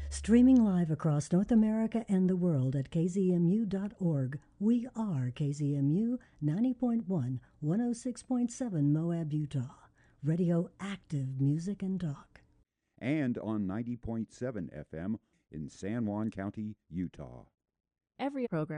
Streaming live across North America and the world at kzmu.org. We are KZMU 90.1, 106.7 Moab, Utah. Radioactive music and talk. And on 90.7 FM in San Juan County, Utah. Every program